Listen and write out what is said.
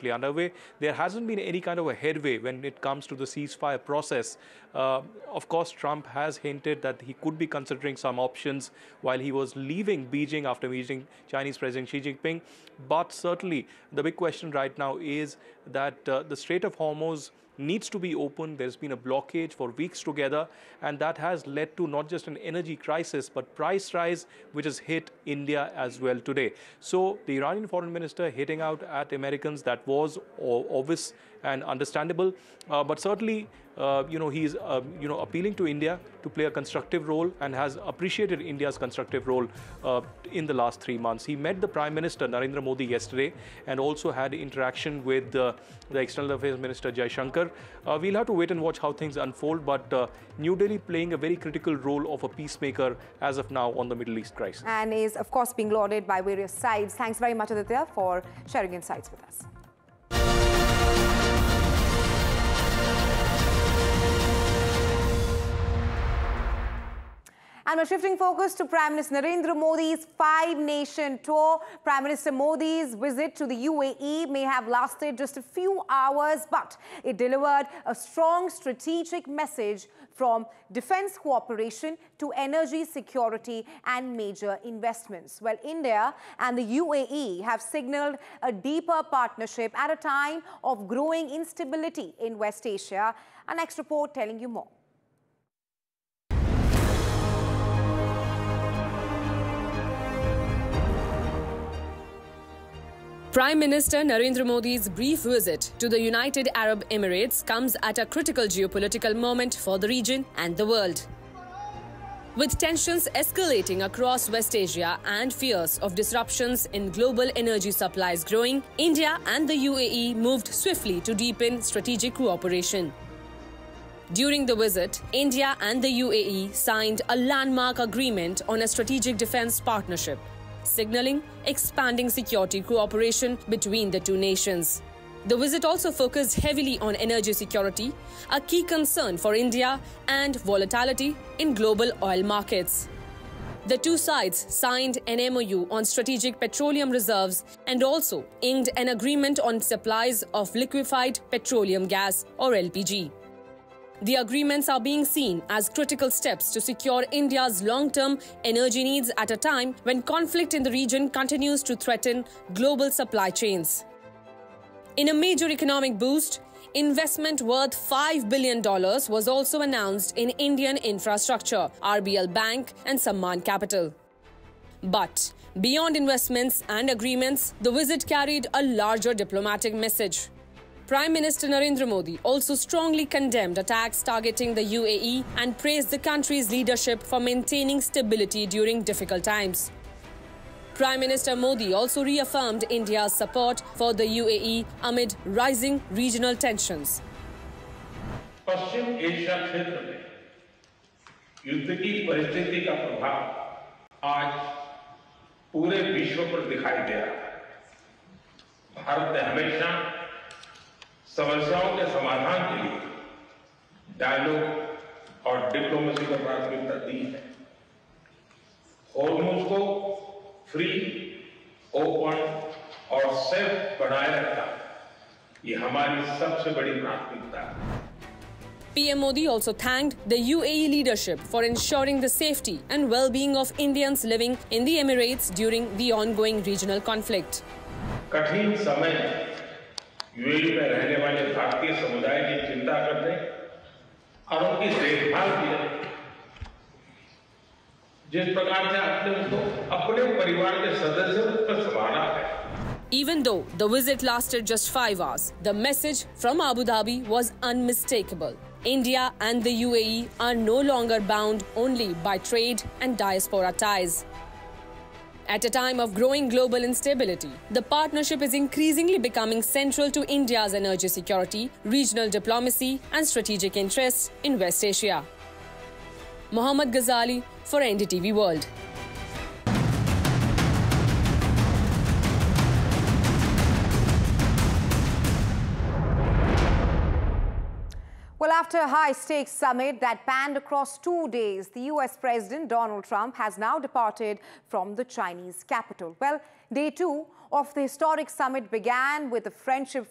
currently underway. There hasn't been any kind of a headway when it comes to the ceasefire process. Of course, Trump has hinted that he could be considering some options while he was leaving Beijing after meeting Chinese President Xi Jinping. But certainly, the big question right now is that the Strait of Hormuz needs to be open. There's been a blockage for weeks together, and that has led to not just an energy crisis, but price rise, which has hit India as well today. So the Iranian foreign minister hitting out at Americans, that was obvious and understandable. But certainly, he's appealing to India to play a constructive role and has appreciated India's constructive role in the last 3 months. He met the Prime Minister Narendra Modi yesterday and also had interaction with the External Affairs Minister Jai Shankar. We'll have to wait and watch how things unfold, but New Delhi playing a very critical role of a peacemaker as of now on the Middle East crisis. And is, of course, being lauded by various sides. Thanks very much, Aditya, for sharing insights with us. And we're shifting focus to Prime Minister Narendra Modi's 5-nation tour. Prime Minister Modi's visit to the UAE may have lasted just a few hours, but it delivered a strong strategic message from defense cooperation to energy security and major investments. Well, India and the UAE have signaled a deeper partnership at a time of growing instability in West Asia. Our next report telling you more. Prime Minister Narendra Modi's brief visit to the United Arab Emirates comes at a critical geopolitical moment for the region and the world. With tensions escalating across West Asia and fears of disruptions in global energy supplies growing, India and the UAE moved swiftly to deepen strategic cooperation. During the visit, India and the UAE signed a landmark agreement on a strategic defense partnership, signaling expanding security cooperation between the two nations. The visit also focused heavily on energy security, a key concern for India, and volatility in global oil markets. The two sides signed an MOU on strategic petroleum reserves and also inked an agreement on supplies of liquefied petroleum gas, or LPG. The agreements are being seen as critical steps to secure India's long-term energy needs at a time when conflict in the region continues to threaten global supply chains. In a major economic boost, investment worth $5 billion was also announced in Indian infrastructure, RBL Bank and Sammaan Capital. But beyond investments and agreements, the visit carried a larger diplomatic message. Prime Minister Narendra Modi also strongly condemned attacks targeting the UAE and praised the country's leadership for maintaining stability during difficult times. Prime Minister Modi also reaffirmed India's support for the UAE amid rising regional tensions. Paschim Asia क्षेत्र में युद्ध की परिस्थिति का प्रभाव आज पूरे विश्व पर दिखाई दे रहा है। भारत ने हमेशा समस्याओं के समाधान के लिए डायलॉग और डिप्लोमेसी को प्राथमिकता दी है। हॉर्मुज़ को फ्री, ओपन और सेफ बनाए रखना, ये हमारी सबसे बड़ी प्राथमिकता है। PM Modi also thanked the UAE leadership for ensuring the safety and well-being of Indians living in the Emirates during the ongoing regional conflict. कठिन समय में यूएई में रहने वाले भारतीय समुदाय की चिंता करने और उनकी देखभाल की जिस प्रकार से आपने उनको अपने परिवार के सदस्यों पर संभाला है. Even though the visit lasted just 5 hours, the message from Abu Dhabi was unmistakable. India and the UAE are no longer bound only by trade and diaspora ties. At a time of growing global instability, the partnership is increasingly becoming central to India's energy security, regional diplomacy, and strategic interests in West Asia. Mohammad Ghazali for NDTV World. Well, after a high-stakes summit that panned across 2 days, the US President Donald Trump has now departed from the Chinese capital. Well, day 2 of the historic summit began with the friendship